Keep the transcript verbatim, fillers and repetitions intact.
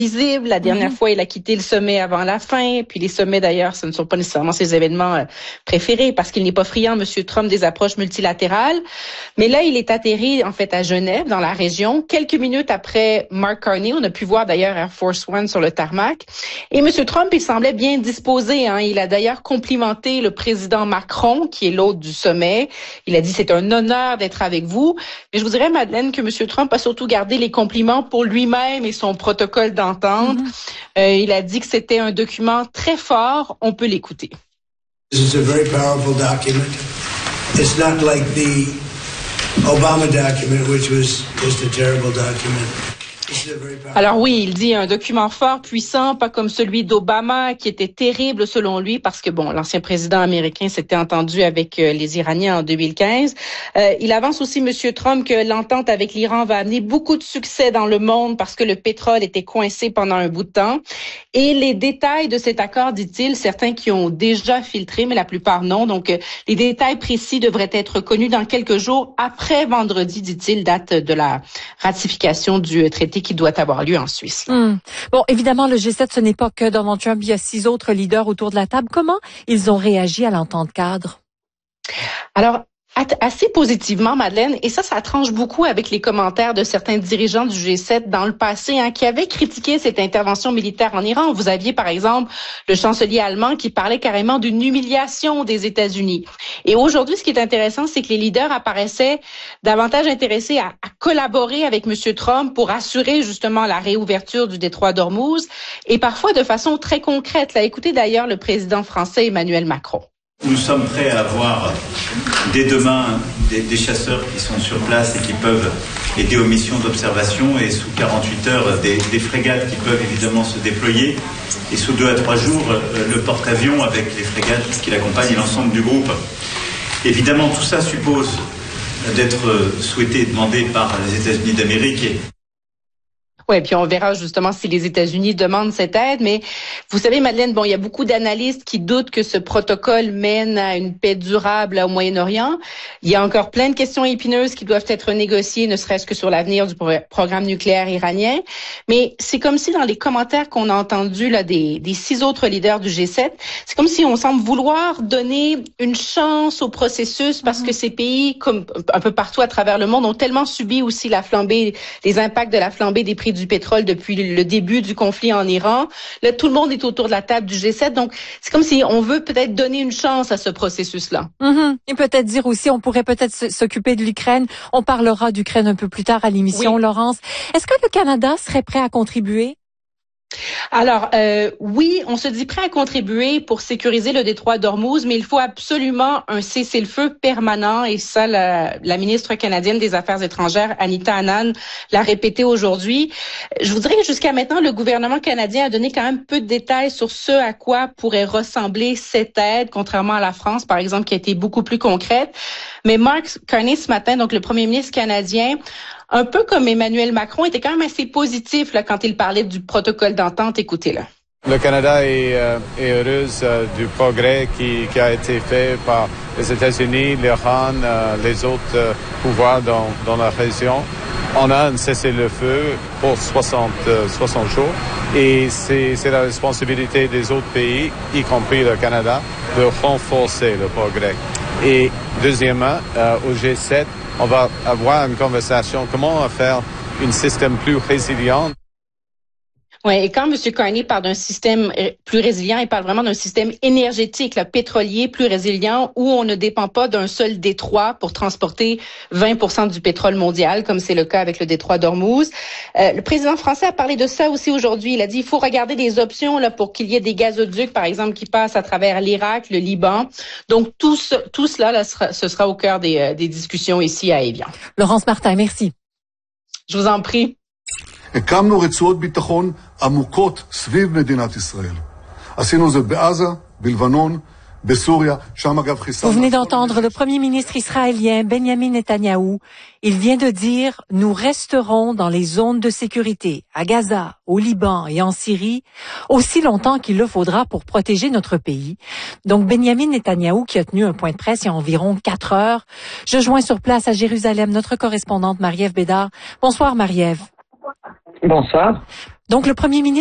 visible. La dernière mm-hmm. fois, il a quitté le sommet avant la fin. Puis les sommets, d'ailleurs, ce ne sont pas nécessairement ses événements euh, préférés parce qu'il n'est pas friand, M. Trump, des approches multilatérales. Mais là, il est atterri, en fait, à Genève, dans la région. Quelques minutes après Mark Carney, on a pu voir d'ailleurs Air Force One sur le tarmac. Et M. Trump, il semblait bien disposé. Hein. Il a d'ailleurs complimenté le président Macron, qui est l'hôte du sommet. Il a dit, c'est un honneur d'être avec vous. Mais je vous dirais, Madeleine, que M. Trump a surtout gardé les compliments pour lui-même et son protocole d'entente. Mm-hmm. Euh, il a dit que c'était un document très fort. On peut l'écouter. This is a very powerful document. It's not like the Obama document, which was just a terrible document. Alors oui, il dit un document fort, puissant, pas comme celui d'Obama, qui était terrible selon lui, parce que bon, l'ancien président américain s'était entendu avec euh, les Iraniens en deux mille quinze. Euh, il avance aussi, M. Trump, que l'entente avec l'Iran va amener beaucoup de succès dans le monde parce que le pétrole était coincé pendant un bout de temps. Et les détails de cet accord, dit-il, certains qui ont déjà filtré, mais la plupart non. Donc, euh, les détails précis devraient être connus dans quelques jours après vendredi, dit-il, date de la ratification du traité qui doit avoir lieu en Suisse. Hum. Bon, évidemment, le G sept, ce n'est pas que Donald Trump. Il y a six autres leaders autour de la table. Comment ils ont réagi à l'entente cadre? Alors, assez positivement, Madeleine, et ça, ça tranche beaucoup avec les commentaires de certains dirigeants du G sept dans le passé, hein, qui avaient critiqué cette intervention militaire en Iran. Vous aviez, par exemple, le chancelier allemand qui parlait carrément d'une humiliation des États-Unis. Et aujourd'hui, ce qui est intéressant, c'est que les leaders apparaissaient davantage intéressés à, à collaborer avec M. Trump pour assurer justement la réouverture du détroit d'Ormuz, et parfois de façon très concrète. Là, écoutez d'ailleurs le président français Emmanuel Macron. Nous sommes prêts à avoir dès demain des, des chasseurs qui sont sur place et qui peuvent aider aux missions d'observation, et sous quarante-huit heures des, des frégates qui peuvent évidemment se déployer, et sous deux à trois jours le porte-avions avec les frégates qui l'accompagnent et l'ensemble du groupe. Évidemment, tout ça suppose d'être souhaité et demandé par les États-Unis d'Amérique. Et Oui, puis on verra justement si les États-Unis demandent cette aide. Mais vous savez, Madeleine, bon, il y a beaucoup d'analystes qui doutent que ce protocole mène à une paix durable au Moyen-Orient. Il y a encore plein de questions épineuses qui doivent être négociées, ne serait-ce que sur l'avenir du pro- programme nucléaire iranien. Mais c'est comme si dans les commentaires qu'on a entendus là des, des six autres leaders du G sept, c'est comme si on semble vouloir donner une chance au processus parce que ces pays, comme un peu partout à travers le monde, ont tellement subi aussi la flambée, les impacts de la flambée des prix du pétrole depuis le début du conflit en Iran. Là, tout le monde est autour de la table du G sept. Donc, c'est comme si on veut peut-être donner une chance à ce processus-là. Mm-hmm. Et peut-être dire aussi, on pourrait peut-être s'occuper de l'Ukraine. On parlera d'Ukraine un peu plus tard à l'émission, oui. Laurence. Est-ce que le Canada serait prêt à contribuer? Alors, euh, oui, on se dit prêt à contribuer pour sécuriser le détroit d'Ormuz, mais il faut absolument un cessez-le-feu permanent. Et ça, la, la ministre canadienne des Affaires étrangères, Anita Anand, l'a répété aujourd'hui. Je voudrais que jusqu'à maintenant, le gouvernement canadien a donné quand même peu de détails sur ce à quoi pourrait ressembler cette aide, contrairement à la France, par exemple, qui a été beaucoup plus concrète. Mais Mark Carney, ce matin, donc le premier ministre canadien, un peu comme Emmanuel Macron, était quand même assez positif là, quand il parlait du protocole d'entente. Écoutez-le. Le Canada est, euh, est heureuse euh, du progrès qui, qui a été fait par les États-Unis, l'Iran, euh, les autres euh, pouvoirs dans, dans la région. On a un cessez-le-feu pour soixante, euh, soixante jours, et c'est, c'est la responsabilité des autres pays, y compris le Canada, de renforcer le progrès. Et deuxièmement, euh, au G sept, on va avoir une conversation comment faire un système plus résilient. Oui, et quand M. Carney parle d'un système plus résilient, il parle vraiment d'un système énergétique, là, pétrolier plus résilient, où on ne dépend pas d'un seul détroit pour transporter vingt pour cent du pétrole mondial, comme c'est le cas avec le détroit d'Ormuz. Euh, le président français a parlé de ça aussi aujourd'hui. Il a dit qu'il faut regarder des options là pour qu'il y ait des gazoducs, par exemple, qui passent à travers l'Irak, le Liban. Donc, tout, ce, tout cela, là, sera, ce sera au cœur des, euh, des discussions ici à Évian. Laurence Martin, merci. Je vous en prie. הקמנו רצועות ביטחון עמוקות סביב מדינת ישראל. עשינו זאת בעזה, בלבנון, בסוריה, שם אגב חיסלנו. Vous venez d'entendre le premier ministre israélien Benjamin Netanyahou. Il vient de dire « Nous resterons dans les zones de sécurité, à Gaza, au Liban et en Syrie, aussi longtemps qu'il le faudra pour protéger notre pays. » Donc Benjamin Netanyahou qui a tenu un point de presse il y a environ quatre heures. Je joins sur place à Jérusalem notre correspondante Marie-Ève Bédard. Bonsoir Marie-Ève. Bonsoir. Donc le premier ministre